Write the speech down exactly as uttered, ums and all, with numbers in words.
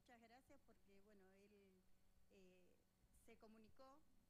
muchas gracias porque, bueno, él eh, se comunicó